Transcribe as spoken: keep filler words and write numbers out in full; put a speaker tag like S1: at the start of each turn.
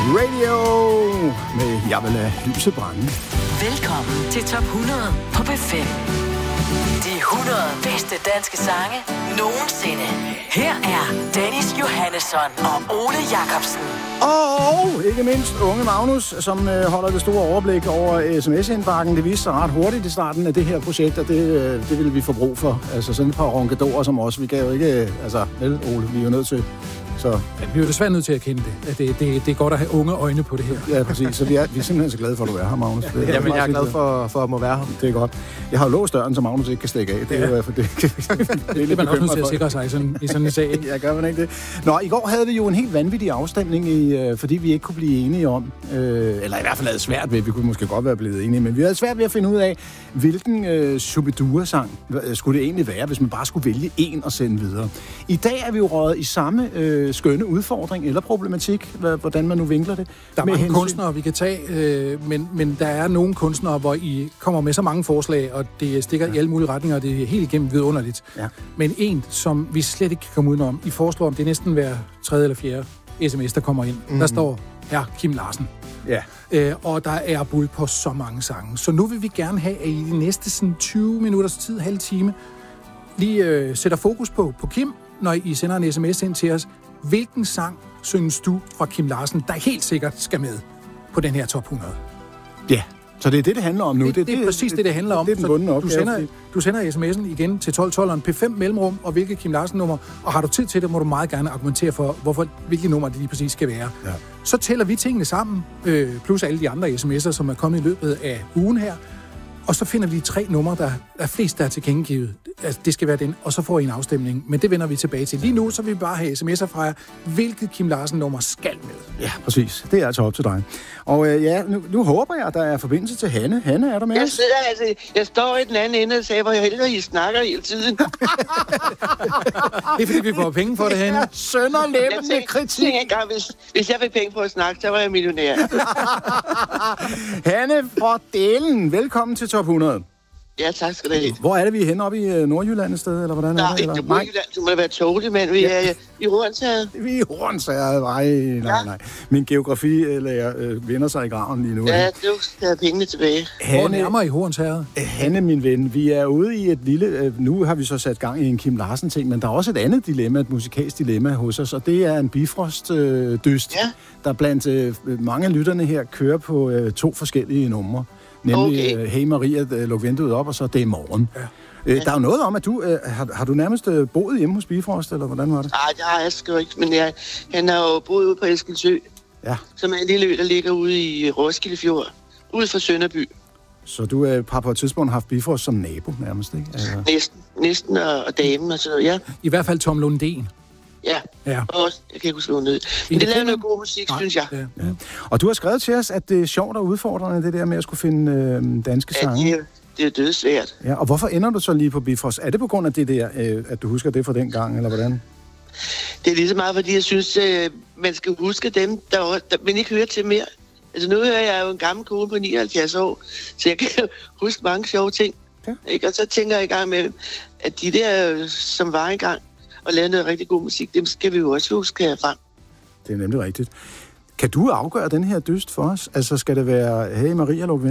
S1: Radio med Jeg vil lade lyset brænde.
S2: Velkommen til Top hundrede på B fem. De hundrede bedste danske sange nogensinde. Her er Dennis Johannesson og Ole Jacobsen.
S1: Og ikke mindst unge Magnus, som øh, holder det store overblik over sms-indbakken. Det viste sig ret hurtigt i starten af det her projekt, og det, øh, det ville vi få brug for. Altså sådan et par ronkedorer som os. Vi gav jo ikke... Øh, altså, vel, Ole, vi er jo nødt til... Så.
S3: Ja, vi er jo desværre nødt til at kende det. At det, det. Det er godt at have unge øjne på det her.
S1: Ja, præcis. Så vi er, vi er simpelthen så glade for, at du er her, Magnus.
S4: Ja, Jamen, jeg er glad for, for at må være her.
S1: Det er godt. Jeg har jo låst døren, så Magnus ikke kan stikke af. Det er
S3: ja.
S1: jo for det. det,
S3: det er man også nødt til at sikre sig i sådan, i sådan en sag.
S1: Ja, gør man ikke det? Nå, i går havde vi jo en helt vanvittig afstemning, i, øh, fordi vi ikke kunne blive enige om, øh, eller i hvert fald havde svært ved, vi kunne måske godt være blevet enige, men vi havde svært ved at finde ud af, hvilken øh, Shubidua-sang skulle det egentlig være, hvis man bare skulle vælge en og sende videre. I dag er vi jo røget i samme øh, skønne udfordring eller problematik, hvordan man nu vinkler det.
S3: Der er mange hensyn. kunstnere, vi kan tage, øh, men, men der er nogle kunstnere, hvor I kommer med så mange forslag, og det stikker ja. i alle mulige retninger, og det er helt igennem vidunderligt. Ja. Men en, som vi slet ikke kan komme udenom, I foreslår, om det er næsten hver tredje eller fjerde sms, der kommer ind. Mm. Der står her Kim Larsen.
S1: Ja.
S3: Øh, og der er bud på så mange sange. Så nu vil vi gerne have, at I de næste sådan, tyve minutters tid, halv time, lige øh, sætter fokus på, på Kim, når I sender en sms ind til os. Hvilken sang synes du fra Kim Larsen, der helt sikkert skal med på den her top hundrede?
S1: Ja, så det er det, det handler om nu.
S3: Det, det, det er præcis det, det handler om.
S1: Det er den bundne
S3: du, sender, du sender sms'en igen til tolv tolv P fem mellemrum, og hvilket Kim Larsen-nummer, og har du tid til det, må du meget gerne argumentere for, hvorfor, hvilke nummer det lige præcis skal være. Ja. Så tæller vi tingene sammen, øh, plus alle de andre sms'er, som er kommet i løbet af ugen her, og så finder vi de tre numre, der er flest, der er tilkendegivet. Altså, det skal være den, og så får I en afstemning. Men det vender vi tilbage til. Lige nu, så vil vi bare have sms'er fra jer, hvilket Kim Larsen-nummer skal med.
S1: Ja, præcis. Det er altså op til dig. Og øh, ja, nu, nu håber jeg, at der er forbindelse til Hanne. Hanne, er der med
S5: jeg
S1: os?
S5: Sidder, altså, jeg står i den anden ende og sagde, hvor jeg hellere I snakker hele tiden.
S3: Det er fordi, vi får penge for det, Hanne.
S1: Ja, sønderlemmende kritik.
S5: Jeg engang, hvis, hvis jeg fik penge for at snakke, så var jeg millionær.
S1: Hanne fra Delen, velkommen til top hundrede.
S5: Ja, tak skal du have.
S1: Hvor er det, vi er henne? Oppe i Nordjylland et sted, eller hvordan
S5: nej,
S1: er det? Eller?
S5: Nej, det er Nordjylland. Du må da være tålig, men vi ja. er i Hornsherred.
S1: Vi er i Hornsherred. Nej, nej, nej. Min geografilærer øh, vender sig i graven lige nu.
S5: Ja, du skal have pengene tilbage.
S3: Hvor nærmere i Hornsherred?
S1: Hanne, min ven, vi er ude i et lille... Øh, nu har vi så sat gang i en Kim Larsen-ting, men der er også et andet dilemma, et musikalsk dilemma hos os, og det er en Bifrost-dyst, øh, ja. der blandt øh, mange af lytterne her kører på øh, to forskellige numre. Nemlig, okay. Hey Maria, luk vinduet op, og så det er morgen. Ja. Øh, der er jo noget om, at du... Øh, har, har du nærmest øh, boet hjemme hos Bifrost, eller hvordan var det?
S5: Nej, det har jeg sgu ikke, men jeg, han har jo boet ude på Eskilsø, ja. som er en lille ø, der ligger ude i Roskilde Fjord, ude for Sønderby.
S1: Så du øh, har på et tidspunkt haft Bifrost som nabo, nærmest, ikke? Altså...
S5: Næsten, næsten og, og damen og sådan noget, ja.
S3: I hvert fald Tom Lundén.
S5: Ja, ja. Og også, jeg kan ikke huske noget. Men det laver noget god musik, nej, synes jeg. Ja.
S1: Ja. Og du har skrevet til os, at det er sjovt og udfordrende, det der med at skulle finde øh, danske
S5: ja,
S1: sange.
S5: Ja, det er dødsvært.
S1: Ja, og hvorfor ender du så lige på Bifrost? Er det på grund af det der, øh, at du husker det fra den gang, eller hvordan?
S5: Det er lige så meget, fordi jeg synes, øh, man skal huske dem, der, der man ikke hører til mere. Altså nu hører jeg jo en gammel kone på nioghalvfjerds år, så jeg kan huske mange sjove ting. Ja. Ikke? Og så tænker jeg i gang med, at de der, som var engang, og lavede noget rigtig god musik, dem skal vi jo også huske herfra.
S1: Det er nemlig rigtigt. Kan du afgøre den her dyst for os? Altså, skal det være Hey Maria, luk